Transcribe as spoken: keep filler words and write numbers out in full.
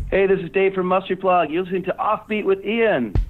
Hey, this is Dave from Mustard Plug. You're listening to Offbeat with Ian.